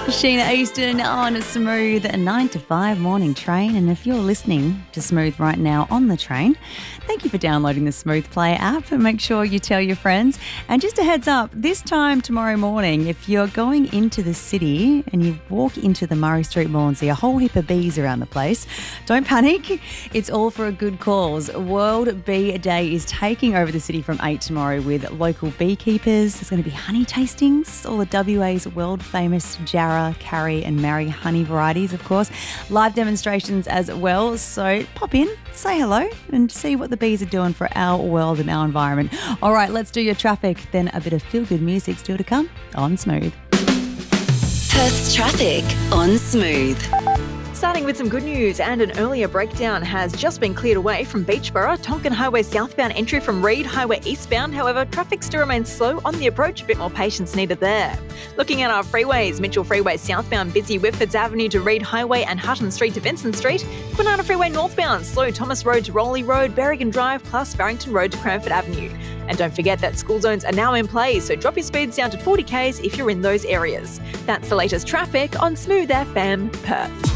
Sheena Easton on Smooth 9 to 5 morning train. And if you're listening to Smooth right now on the train, thank you for downloading the Smooth Play app and make sure you tell your friends. And just a heads up, this time tomorrow morning, if you're going into the city and you walk into the Murray Street Mall and see a whole heap of bees around the place, don't panic. It's all for a good cause. World Bee Day is taking over the city from 8 tomorrow with local beekeepers. There's going to be honey tastings, all the WA's world famous Jarrah, Carrie and Mary honey varieties, of course. Live demonstrations as well. So pop in, say hello and see what the bees are doing for our world and our environment. All right, let's do your traffic. Then a bit of feel-good music still to come on Smooth. Perth's traffic on Smooth. Starting with some good news, and an earlier breakdown has just been cleared away from Beachborough, Tonkin Highway southbound entry from Reid Highway eastbound. However, traffic still remains slow on the approach, a bit more patience needed there. Looking at our freeways, Mitchell Freeway southbound busy Whitfords Avenue to Reid Highway and Hutton Street to Vincent Street. Kwinana Freeway northbound slow Thomas Road to Rowley Road, Berrigan Drive plus Barrington Road to Cranford Avenue. And don't forget that school zones are now in place, so drop your speeds down to 40 k's if you're in those areas. That's the latest traffic on Smooth FM Perth.